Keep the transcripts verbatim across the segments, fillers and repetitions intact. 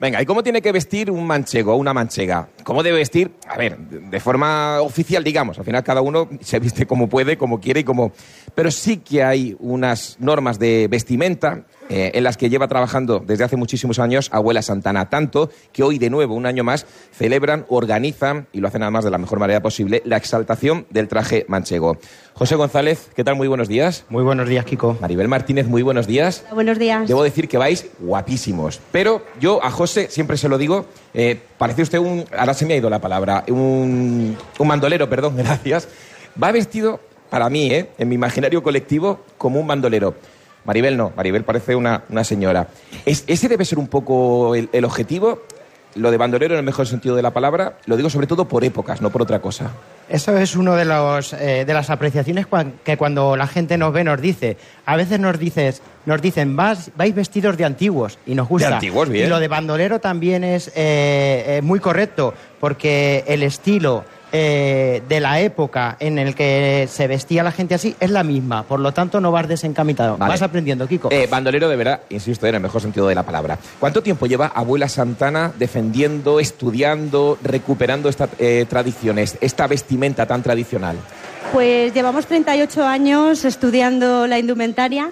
Venga, ¿y cómo tiene que vestir un manchego o una manchega? ¿Cómo debe vestir? A ver, de forma oficial, digamos. Al final cada uno se viste como puede, como quiere y como... Pero sí que hay unas normas de vestimenta eh, en las que lleva trabajando desde hace muchísimos años Abuela Santana. Tanto que hoy, de nuevo, un año más, celebran, organizan, y lo hacen además de la mejor manera posible, la exaltación del traje manchego. José González, ¿qué tal? Muy buenos días. Muy buenos días, Kiko. Maribel Martínez, muy buenos días. Hola, buenos días. Debo decir que vais guapísimos. Pero yo a José siempre se lo digo, eh, parece usted un... Ahora se me ha ido la palabra. Un, un bandolero, perdón, gracias. Va vestido, para mí, eh, en mi imaginario colectivo, como un bandolero. Maribel no, Maribel parece una, una señora. ¿Es, ¿Ese debe ser un poco el, el objetivo? Lo de bandolero en el mejor sentido de la palabra, lo digo sobre todo por épocas, no por otra cosa. Eso es una de, los, eh, de las apreciaciones cuan, que cuando la gente nos ve nos dice. A veces nos dices, nos dicen, Vas, vais vestidos de antiguos, y nos gusta. De antiguos, bien. Y lo de bandolero también es eh, eh, muy correcto, porque el estilo eh, de la época en el que se vestía la gente así es la misma. Por lo tanto, no vas desencaminado. Vale. Vas aprendiendo, Kiko. Eh, bandolero, de verdad, insisto, en el mejor sentido de la palabra. ¿Cuánto tiempo lleva Abuela Santana defendiendo, estudiando, recuperando estas eh, tradiciones, esta vestimenta tan tradicional? Pues llevamos treinta y ocho años estudiando la indumentaria.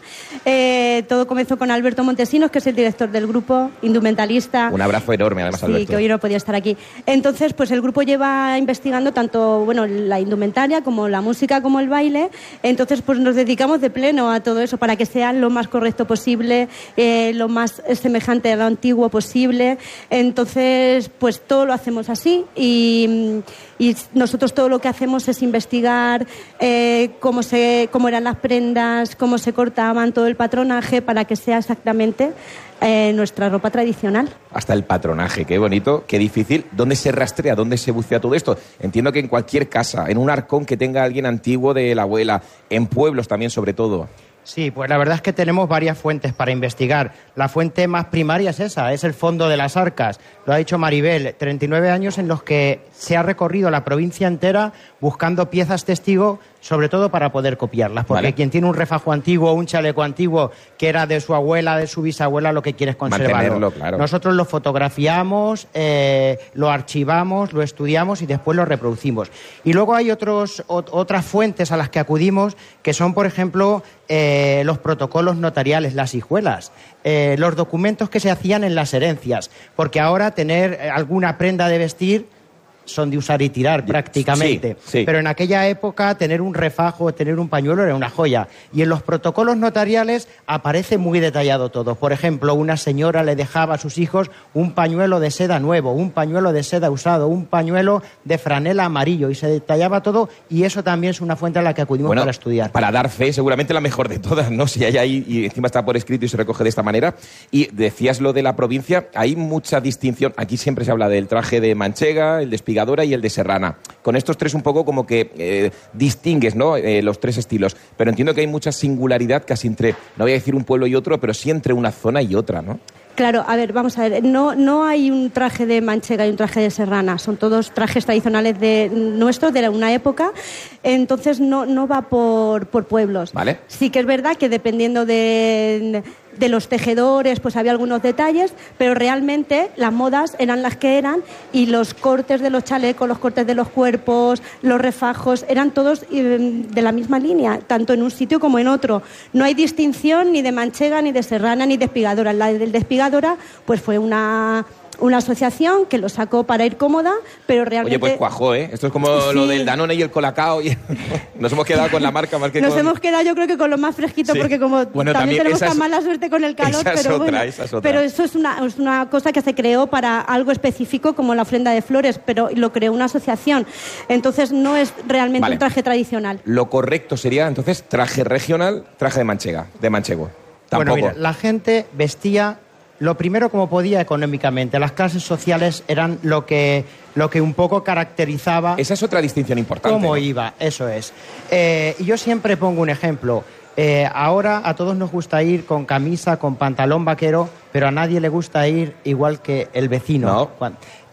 Eh, todo comenzó con Alberto Montesinos, que es el director del grupo, indumentalista. Un abrazo enorme, además, sí, Alberto. Sí, que hoy no podía estar aquí. Entonces, pues el grupo lleva investigando tanto, bueno, la indumentaria como la música como el baile. Entonces, pues nos dedicamos de pleno a todo eso para que sea lo más correcto posible, eh, lo más semejante a lo antiguo posible. Entonces, pues todo lo hacemos así y, y nosotros todo lo que hacemos es investigar Eh, cómo, se, cómo eran las prendas, cómo se cortaban, todo el patronaje para que sea exactamente eh, nuestra ropa tradicional. Hasta el patronaje, qué bonito, qué difícil. ¿Dónde se rastrea, dónde se bucea todo esto? Entiendo que en cualquier casa, en un arcón que tenga alguien antiguo de la abuela, en pueblos también sobre todo. Sí, pues la verdad es que tenemos varias fuentes para investigar. La fuente más primaria es esa, es el fondo de las arcas. Lo ha dicho Maribel, treinta y nueve años en los que se ha recorrido la provincia entera buscando piezas testigo, sobre todo para poder copiarlas. Porque vale. Quien tiene un refajo antiguo o un chaleco antiguo que era de su abuela, de su bisabuela, lo que quiere es conservarlo. Claro. Nosotros lo fotografiamos, eh, lo archivamos, lo estudiamos y después lo reproducimos. Y luego hay otros, o, otras fuentes a las que acudimos, que son, por ejemplo, eh, los protocolos notariales, las hijuelas, eh, los documentos que se hacían en las herencias, porque ahora tener alguna prenda de vestir son de usar y tirar prácticamente. Sí, sí. Pero en aquella época tener un refajo, tener un pañuelo era una joya. Y en los protocolos notariales aparece muy detallado todo. Por ejemplo, una señora le dejaba a sus hijos un pañuelo de seda nuevo, un pañuelo de seda usado, un pañuelo de franela amarillo, y se detallaba todo, y eso también es una fuente a la que acudimos bueno, para estudiar. Para dar fe, seguramente la mejor de todas, ¿no? Si hay ahí, y encima está por escrito y se recoge de esta manera. Y decías lo de la provincia, hay mucha distinción. Aquí siempre se habla del traje de manchega, el de y el de serrana. Con estos tres un poco como que eh, distingues, ¿no? Eh, los tres estilos. Pero entiendo que hay mucha singularidad casi entre, no voy a decir un pueblo y otro, pero sí entre una zona y otra, ¿no? Claro, a ver, vamos a ver, no, no hay un traje de manchega y un traje de serrana, son todos trajes tradicionales de nuestros, de una época, entonces no, no va por, por pueblos. Vale. Sí que es verdad que dependiendo de, de los tejedores, pues había algunos detalles, pero realmente las modas eran las que eran y los cortes de los chalecos, los cortes de los cuerpos, los refajos, eran todos de la misma línea, tanto en un sitio como en otro. No hay distinción ni de manchega, ni de serrana, ni de espigadora. La del de espigadora pues fue una, una asociación que lo sacó para ir cómoda, pero realmente... Oye, pues cuajó, ¿eh? Esto es como sí. Lo del Danone y el Colacao. Y... Nos hemos quedado con la marca más que Nos con... hemos quedado yo creo que con lo más fresquito, sí. Porque como bueno, también, también tenemos tan es, mala suerte con el calor, esa es pero otra, bueno, esa es otra. Pero eso es una, es una cosa que se creó para algo específico como la ofrenda de flores, pero lo creó una asociación. Entonces no es realmente vale. Un traje tradicional. Lo correcto sería entonces traje regional, traje de manchega, de manchego. Tampoco. Bueno, mira, la gente vestía lo primero como podía económicamente. Las clases sociales eran lo que, lo que un poco caracterizaba... Esa es otra distinción importante. Cómo ¿no? iba, eso es. Eh, y yo siempre pongo un ejemplo. Eh, ahora a todos nos gusta ir con camisa, con pantalón vaquero, pero a nadie le gusta ir igual que el vecino. No.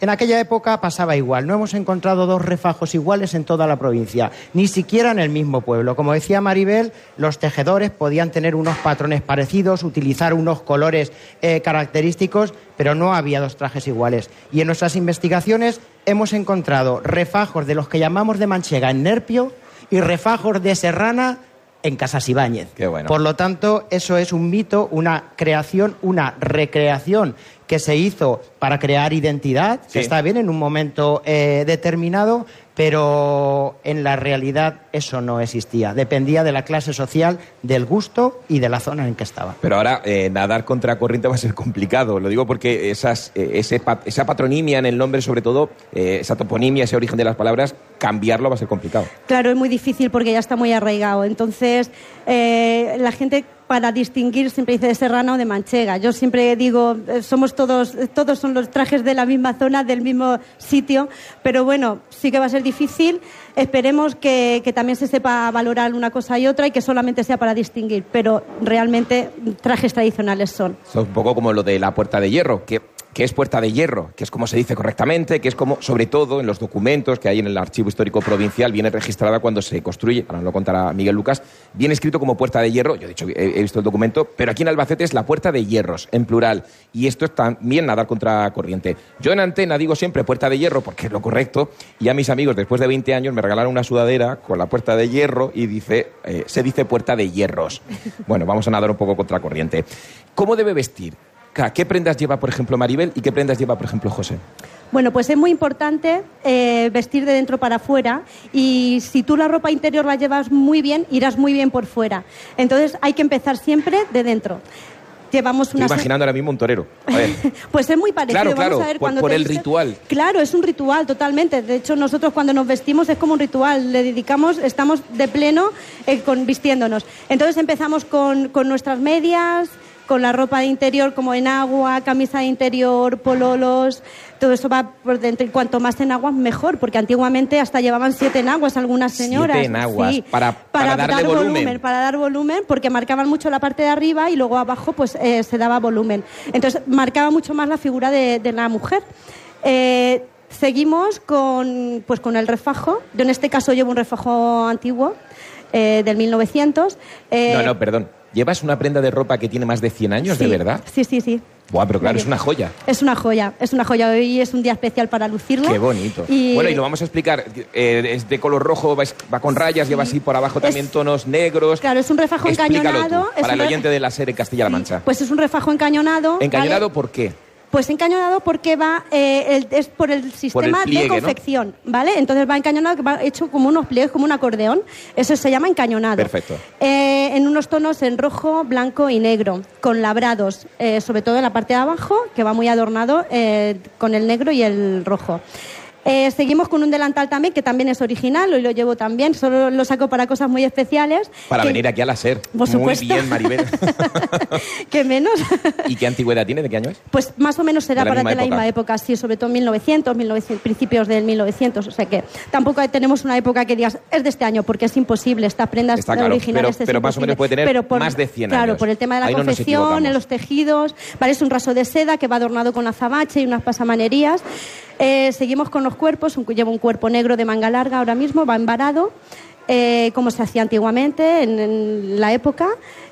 En aquella época pasaba igual. No hemos encontrado dos refajos iguales en toda la provincia, ni siquiera en el mismo pueblo. Como decía Maribel, los tejedores podían tener unos patrones parecidos, utilizar unos colores eh, característicos, pero no había dos trajes iguales. Y en nuestras investigaciones hemos encontrado refajos de los que llamamos de manchega en Nerpio y refajos de serrana en Casas Ibáñez. Qué bueno. Por lo tanto, eso es un mito, una creación, una recreación que se hizo para crear identidad, sí. que está bien en un momento eh, determinado, pero en la realidad eso no existía. Dependía de la clase social, del gusto y de la zona en que estaba. Pero ahora eh, nadar contra corriente va a ser complicado. Lo digo porque esas, eh, ese pat, esa patronimia en el nombre, sobre todo, eh, esa toponimia, ese origen de las palabras, cambiarlo va a ser complicado. Claro, es muy difícil porque ya está muy arraigado. Entonces, eh, la gente, para distinguir, siempre dice de serrana o de manchega. Yo siempre digo, eh, somos todos, todos son los trajes de la misma zona, del mismo sitio, pero bueno, sí que va a ser difícil. Esperemos que, que también se sepa valorar una cosa y otra y que solamente sea para distinguir, pero realmente trajes tradicionales son. Es un poco como lo de la Puerta de Hierro, que... que es Puerta de Hierro, que es como se dice correctamente, que es como, sobre todo, en los documentos que hay en el Archivo Histórico Provincial, viene registrada cuando se construye, ahora lo contará Miguel Lucas, viene escrito como Puerta de Hierro, yo he dicho, he, he visto el documento, pero aquí en Albacete es la Puerta de Hierros, en plural, y esto es también nadar contra corriente. Yo en antena digo siempre Puerta de Hierro porque es lo correcto, y a mis amigos, después de veinte años, me regalaron una sudadera con la Puerta de Hierro y dice, eh, se dice Puerta de Hierros. Bueno, vamos a nadar un poco contra corriente. ¿Cómo debe vestir? ¿Qué prendas lleva, por ejemplo, Maribel y qué prendas lleva, por ejemplo, José? Bueno, pues es muy importante eh, vestir de dentro para afuera y si tú la ropa interior la llevas muy bien, irás muy bien por fuera. Entonces hay que empezar siempre de dentro. Llevamos una... Estoy imaginando ahora mismo un torero. A ver. Pues es muy parecido. Claro, claro, Vamos a ver, por, cuando por te el vistes... ritual. Claro, es un ritual totalmente. De hecho, nosotros cuando nos vestimos es como un ritual. Le dedicamos, estamos de pleno eh, con, vistiéndonos. Entonces empezamos con, con nuestras medias, con la ropa de interior como en agua, camisa de interior, pololos, todo eso va por dentro. Y cuanto más enaguas, mejor, porque antiguamente hasta llevaban siete enaguas algunas señoras. Siete enaguas, sí, para, para, para darle dar volumen. volumen. Para dar volumen, porque marcaban mucho la parte de arriba y luego abajo pues eh, se daba volumen. Entonces marcaba mucho más la figura de, de la mujer. Eh, seguimos con, pues, con el refajo. Yo en este caso llevo un refajo antiguo, eh, del mil novecientos. Eh, no, no, perdón. ¿Llevas una prenda de ropa que tiene más de cien años, sí, de verdad? Sí, sí, sí. Buah, pero claro, es una joya. Es una joya, es una joya. Hoy es un día especial para lucirla. Qué bonito. Y... Bueno, y lo vamos a explicar. Eh, es de color rojo, va, va con rayas, sí. Lleva así por abajo también es... tonos negros. Claro, es un refajo encañonado. Tú, para el oyente de la serie Castilla-La Mancha. Sí, pues es un refajo encañonado. ¿Encañonado ¿vale? por qué? Pues encañonado porque va eh, el, es por el sistema por el pliegue, de confección, ¿no? ¿vale? Entonces va encañonado, que va hecho como unos pliegues, como un acordeón. Eso se llama encañonado. Perfecto. Eh, en unos tonos en rojo, blanco y negro, con labrados, eh, sobre todo en la parte de abajo, que va muy adornado eh, con el negro y el rojo. Eh, seguimos con un delantal también, que también es original, hoy lo llevo también, solo lo saco para cosas muy especiales. Para que... venir aquí a la SER. Por supuesto. Muy bien, Maribel. ¿Qué menos? ¿Y qué antigüedad tiene? ¿De qué año es? Pues más o menos será de la para misma de la época. misma época, sí, sobre todo mil novecientos, mil novecientos, principios del mil novecientos, o sea que tampoco tenemos una época que digas, es de este año, porque es imposible, estas prendas Está claro, originales pero, es pero más o menos puede tener pero por, más de cien claro, años. Claro, por el tema de la Ahí confección, no en los tejidos, vale, es un raso de seda que va adornado con azabache y unas pasamanerías. Eh, seguimos con los cuerpos, un, llevo un cuerpo negro de manga larga ahora mismo, va embarado, eh, como se hacía antiguamente en, en la época.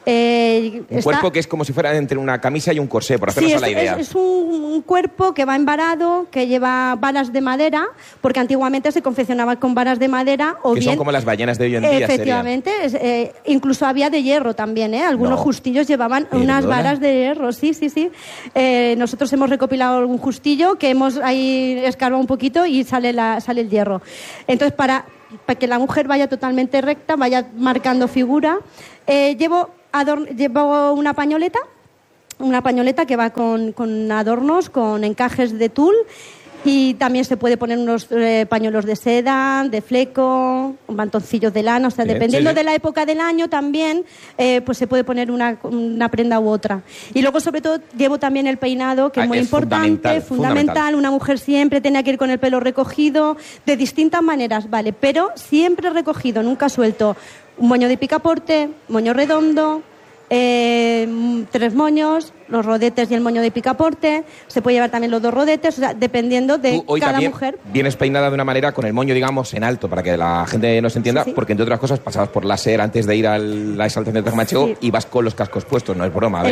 Eh, un está... cuerpo que es como si fuera entre una camisa y un corsé, por hacernos sí, a la idea. Es, es un, un cuerpo que va embarado, que lleva varas de madera, porque antiguamente se confeccionaba con varas de madera o que bien... son como las ballenas de hoy en día. Efectivamente, es, eh, incluso había de hierro también, ¿eh? Algunos no. justillos llevaban ¿Perdona? unas varas de hierro, sí, sí, sí. Eh, nosotros hemos recopilado un justillo que hemos ahí escarbado un poquito y sale, la, sale el hierro. Entonces, para, para que la mujer vaya totalmente recta, vaya marcando figura, eh, llevo... Adorn- llevo una pañoleta, una pañoleta que va con, con adornos, con encajes de tul y también se puede poner unos eh, pañuelos de seda, de fleco, mantoncillos de lana, o sea, Bien, dependiendo sí, sí. de la época del año también, eh, pues se puede poner una, una prenda u otra. Y luego, sobre todo, llevo también el peinado, que Ah, es muy es importante, fundamental, fundamental. fundamental. Una mujer siempre tenía que ir con el pelo recogido, de distintas maneras, ¿vale? Pero siempre recogido, nunca suelto. Un moño de picaporte, moño redondo, eh, tres moños, los rodetes y el moño de picaporte, se puede llevar también los dos rodetes, o sea, dependiendo de Tú hoy cada también mujer. vienes peinada de una manera con el moño, digamos, en alto, para que la gente nos entienda, Sí, sí. porque entre otras cosas pasabas por láser antes de ir a la exaltación de Traje Manchego Sí. y vas con los cascos puestos, no es broma. A ver.